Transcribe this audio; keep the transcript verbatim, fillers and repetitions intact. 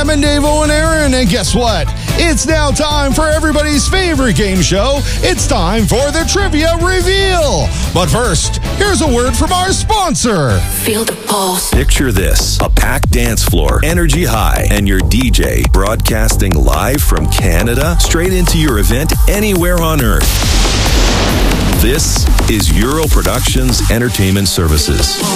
Simon, Dave, Owen, Aaron, and guess what? It's now time for everybody's favorite game show. It's time for the Trivia Reveal. But first, here's a word from our sponsor. Feel the pulse. Picture this, a packed dance floor, energy high, and your D J broadcasting live from Canada straight into your event anywhere on Earth. This is Euro Productions Entertainment Services.